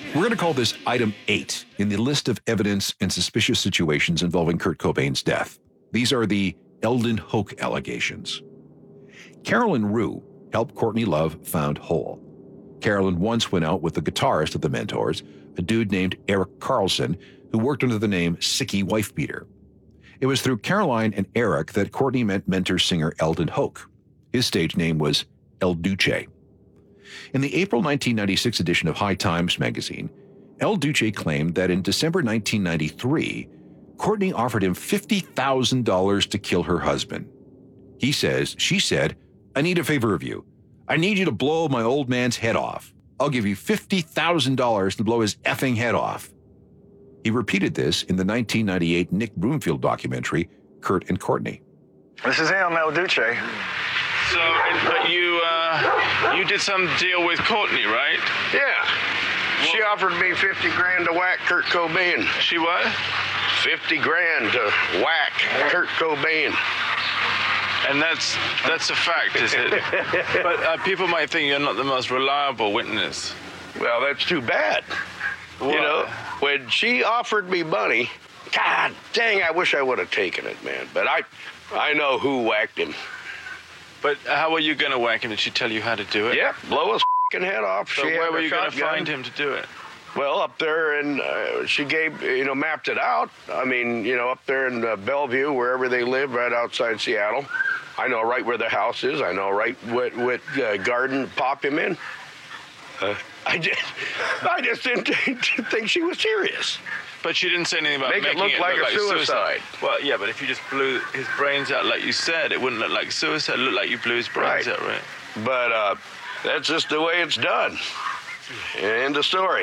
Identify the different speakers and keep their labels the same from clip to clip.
Speaker 1: We're going to call this item 8 in the list of evidence and suspicious situations involving Kurt Cobain's death. These are the Eldon Hoke allegations. Carolyn Rue helped Courtney Love found Hole. Carolyn once went out with the guitarist of the Mentors, a dude named Eric Carlson, who worked under the name Sicky Wifebeater. It was through Caroline and Eric that Courtney met Mentor singer Eldon Hoke. His stage name was El Duce. In the April 1996 edition of High Times magazine, El Duce claimed that in December 1993, Courtney offered him $50,000 to kill her husband. She said, "I need a favor of you. I need you to blow my old man's head off. I'll give you $50,000 to blow his effing head off." He repeated this in the 1998 Nick Broomfield documentary, Kurt and Courtney.
Speaker 2: This is him, El Duce.
Speaker 3: So, but you did some deal with Courtney, right?
Speaker 4: Yeah. She offered me 50 grand to whack Kurt Cobain.
Speaker 3: She what?
Speaker 4: 50 grand to whack Kurt Cobain.
Speaker 3: And that's a fact, is it? But people might think you're not the most reliable witness.
Speaker 4: Well, that's too bad.
Speaker 3: What?
Speaker 4: You know, when she offered me money, God dang, I wish I would have taken it, man. But I know who whacked him.
Speaker 3: But how are you going to whack him? Did she tell you how to do it?
Speaker 4: Yep, blow his f***ing head off.
Speaker 3: So where were you going to find him to do it?
Speaker 4: Well, up there, and she gave, mapped it out. I mean, up there in Bellevue, wherever they live, right outside Seattle. I know right where the house is. I know right what garden to pop him in. I just didn't think she was serious.
Speaker 3: But she didn't say anything about
Speaker 4: making it look like a suicide.
Speaker 3: Well, yeah, but if you just blew his brains out like you said, it wouldn't look like suicide. It looked like you blew his brains out, right?
Speaker 4: But that's just the way it's done. End of story.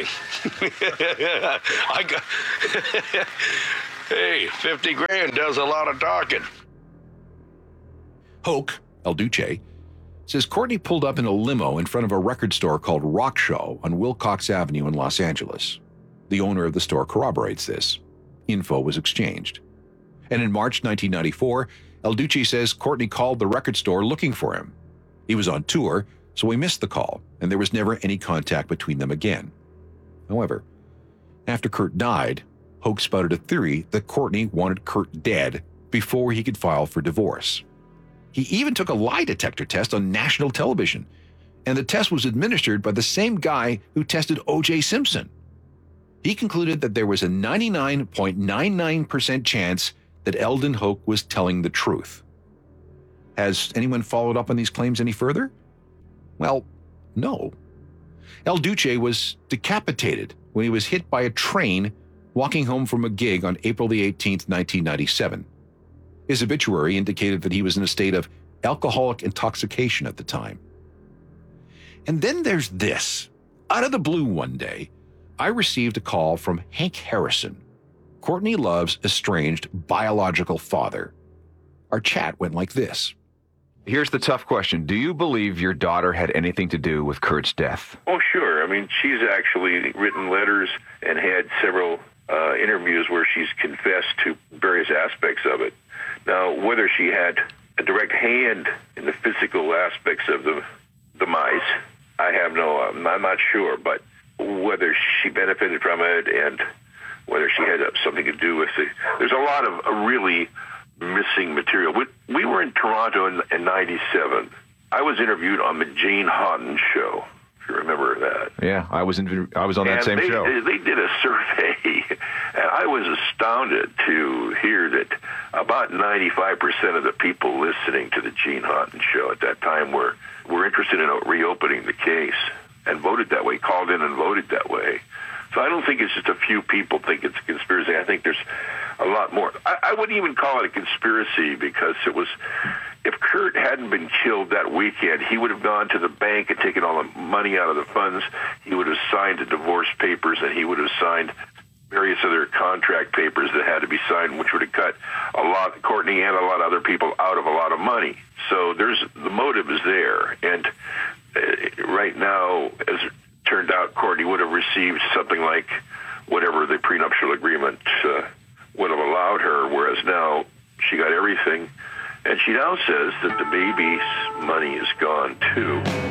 Speaker 4: Hey, 50 grand does a lot of talking.
Speaker 1: Hoke, El Duce, says Courtney pulled up in a limo in front of a record store called Rock Show on Wilcox Avenue in Los Angeles. The owner of the store corroborates this. Info was exchanged. And in March 1994, El Duce says Courtney called the record store looking for him. He was on tour, so he missed the call, and there was never any contact between them again. However, after Kurt died, Hoke spouted a theory that Courtney wanted Kurt dead before he could file for divorce. He even took a lie detector test on national television, and the test was administered by the same guy who tested O.J. Simpson. He concluded that there was a 99.99% chance that Eldon Hoke was telling the truth. Has anyone followed up on these claims any further? Well, no. El Duce was decapitated when he was hit by a train walking home from a gig on April the 18th, 1997. His obituary indicated that he was in a state of alcoholic intoxication at the time. And then there's this. Out of the blue one day, I received a call from Hank Harrison, Courtney Love's estranged biological father. Our chat went like this.
Speaker 5: Here's the tough question. Do you believe your daughter had anything to do with Kurt's death?
Speaker 6: Oh, sure. I mean, she's actually written letters and had several interviews where she's confessed to various aspects of it. Now, whether she had a direct hand in the physical aspects of the demise, I'm not sure, but whether she benefited from it and whether she had something to do with it. There's a lot of really missing material. We were in Toronto in 97. I was interviewed on the Gene Houghton show, if you remember that.
Speaker 5: Yeah, I was on that same show.
Speaker 6: They did a survey, and I was astounded to hear that about 95% of the people listening to the Gene Houghton show at that time were interested in reopening the case and voted that way, called in and voted that way. So I don't think it's just a few people think it's a conspiracy. I think there's a lot more. I wouldn't even call it a conspiracy because it was, if Kurt hadn't been killed that weekend, he would have gone to the bank and taken all the money out of the funds. He would have signed the divorce papers, and he would have signed various other contract papers that had to be signed, which would have cut Courtney and a lot of other people out of a lot of money. So the motive is there. And right now, as it turned out, Courtney would have received something like whatever the prenuptial agreement would have allowed her, whereas now she got everything. And she now says that the baby's money is gone, too.